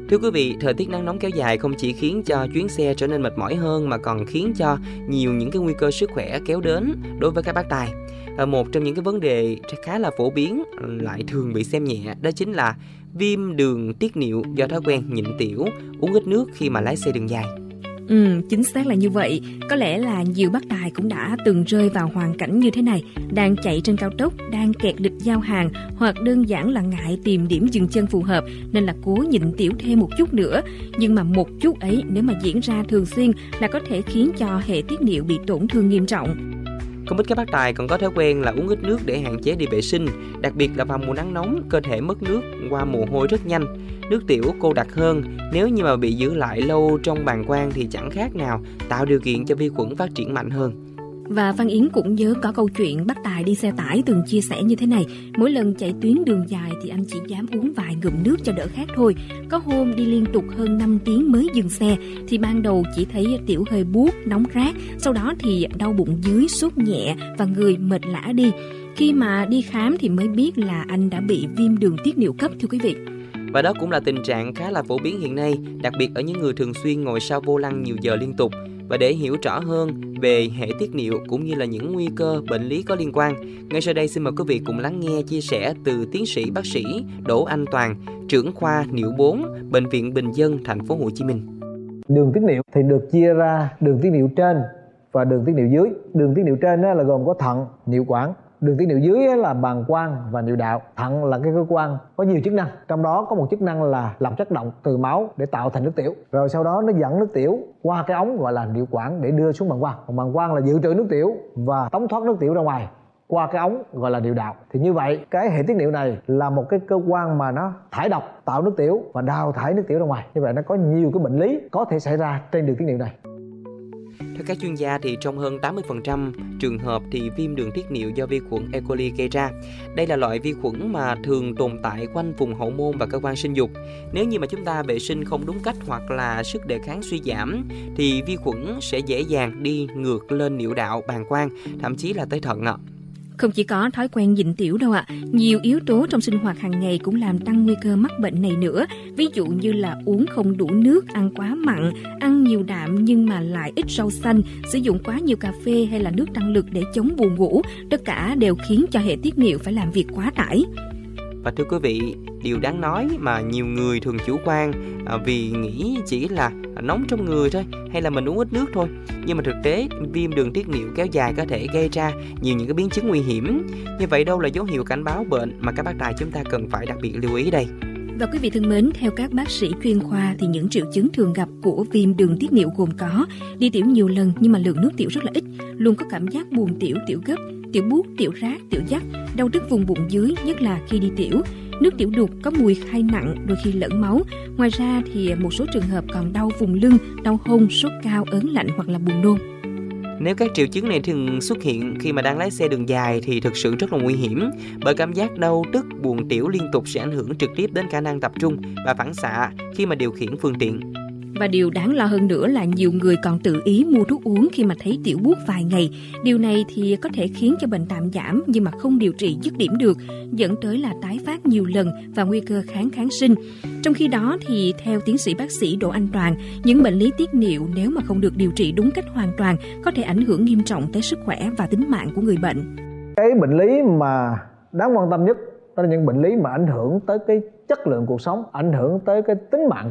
Thưa quý vị, thời tiết nắng nóng kéo dài không chỉ khiến cho chuyến xe trở nên mệt mỏi hơn mà còn khiến cho nhiều những cái nguy cơ sức khỏe kéo đến đối với các bác tài. Một trong những cái vấn đề khá là phổ biến lại thường bị xem nhẹ đó chính là viêm đường tiết niệu do thói quen nhịn tiểu, uống ít nước khi mà lái xe đường dài. Chính xác là như vậy. Có lẽ là nhiều bác tài cũng đã từng rơi vào hoàn cảnh như thế này, đang chạy trên cao tốc, đang kẹt lịch giao hàng hoặc đơn giản là ngại tìm điểm dừng chân phù hợp nên là cố nhịn tiểu thêm một chút nữa. Nhưng mà một chút ấy nếu mà diễn ra thường xuyên là có thể khiến cho hệ tiết niệu bị tổn thương nghiêm trọng. Không ít các bác tài còn có thói quen là uống ít nước để hạn chế đi vệ sinh, đặc biệt là vào mùa nắng nóng, cơ thể mất nước qua mồ hôi rất nhanh. Nước tiểu cô đặc hơn, nếu như mà bị giữ lại lâu trong bàng quang thì chẳng khác nào tạo điều kiện cho vi khuẩn phát triển mạnh hơn. Và Phan Yến cũng nhớ có câu chuyện bác tài đi xe tải từng chia sẻ như thế này. Mỗi lần chạy tuyến đường dài thì anh chỉ dám uống vài ngụm nước cho đỡ khát thôi. Có hôm đi liên tục hơn 5 tiếng mới dừng xe thì ban đầu chỉ thấy tiểu hơi buốt, nóng rát. Sau đó thì đau bụng dưới, sốt nhẹ và người mệt lả đi. Khi mà đi khám thì mới biết là anh đã bị viêm đường tiết niệu cấp, thưa quý vị. Và đó cũng là tình trạng khá là phổ biến hiện nay, đặc biệt ở những người thường xuyên ngồi sau vô lăng nhiều giờ liên tục. Và để hiểu rõ hơn về hệ tiết niệu cũng như là những nguy cơ bệnh lý có liên quan, ngay sau đây xin mời quý vị cùng lắng nghe chia sẻ từ tiến sĩ bác sĩ Đỗ Anh Toàn, trưởng khoa niệu 4, Bệnh viện Bình Dân, thành phố Hồ Chí Minh. Đường tiết niệu thì được chia ra đường tiết niệu trên và đường tiết niệu dưới. Đường tiết niệu trên là gồm có thận, niệu quản. Đường tiết niệu dưới là bàng quang và niệu đạo. Thận là cái cơ quan có nhiều chức năng, trong đó có một chức năng là làm chất động từ máu để tạo thành nước tiểu. Rồi sau đó nó dẫn nước tiểu qua cái ống gọi là niệu quản để đưa xuống bàng quang. Còn bàng quang là dự trữ nước tiểu và tống thoát nước tiểu ra ngoài qua cái ống gọi là niệu đạo. Thì như vậy cái hệ tiết niệu này là một cái cơ quan mà nó thải độc, tạo nước tiểu và đào thải nước tiểu ra ngoài. Như vậy nó có nhiều cái bệnh lý có thể xảy ra trên đường tiết niệu này. Theo các chuyên gia thì trong hơn 80% trường hợp thì viêm đường tiết niệu do vi khuẩn E. coli gây ra. Đây là loại vi khuẩn mà thường tồn tại quanh vùng hậu môn và cơ quan sinh dục. Nếu như mà chúng ta vệ sinh không đúng cách hoặc là sức đề kháng suy giảm thì vi khuẩn sẽ dễ dàng đi ngược lên niệu đạo, bàng quang, thậm chí là tới thận ạ. Không chỉ có thói quen nhịn tiểu đâu ạ, nhiều yếu tố trong sinh hoạt hàng ngày cũng làm tăng nguy cơ mắc bệnh này nữa. Ví dụ như là uống không đủ nước, ăn quá mặn, ăn nhiều đạm nhưng mà lại ít rau xanh, sử dụng quá nhiều cà phê hay là nước tăng lực để chống buồn ngủ, tất cả đều khiến cho hệ tiết niệu phải làm việc quá tải. Và thưa quý vị, điều đáng nói mà nhiều người thường chủ quan vì nghĩ chỉ là nóng trong người thôi hay là mình uống ít nước thôi. Nhưng mà thực tế viêm đường tiết niệu kéo dài có thể gây ra nhiều những cái biến chứng nguy hiểm. Như vậy đâu là dấu hiệu cảnh báo bệnh mà các bác tài chúng ta cần phải đặc biệt lưu ý đây. Và quý vị thân mến, theo các bác sĩ chuyên khoa thì những triệu chứng thường gặp của viêm đường tiết niệu gồm có đi tiểu nhiều lần nhưng mà lượng nước tiểu rất là ít, luôn có cảm giác buồn tiểu, tiểu gấp, tiểu buốt, tiểu rác, tiểu dắt, đau đứt vùng bụng dưới nhất là khi đi tiểu, nước tiểu đục, có mùi khai nặng, đôi khi lẫn máu. Ngoài ra thì một số trường hợp còn đau vùng lưng, đau hông, sốt cao, ớn lạnh hoặc là buồn nôn. Nếu các triệu chứng này thường xuất hiện khi mà đang lái xe đường dài thì thực sự rất là nguy hiểm, bởi cảm giác đau tức, buồn tiểu liên tục sẽ ảnh hưởng trực tiếp đến khả năng tập trung và phản xạ khi mà điều khiển phương tiện. Và điều đáng lo hơn nữa là nhiều người còn tự ý mua thuốc uống khi mà thấy tiểu buốt vài ngày. Điều này thì có thể khiến cho bệnh tạm giảm nhưng mà không điều trị dứt điểm được, dẫn tới là tái phát nhiều lần và nguy cơ kháng sinh. Trong khi đó thì theo tiến sĩ bác sĩ Đỗ Anh Toàn, những bệnh lý tiết niệu nếu mà không được điều trị đúng cách hoàn toàn có thể ảnh hưởng nghiêm trọng tới sức khỏe và tính mạng của người bệnh. Cái bệnh lý mà đáng quan tâm nhất đó là những bệnh lý mà ảnh hưởng tới cái chất lượng cuộc sống, ảnh hưởng tới cái tính mạng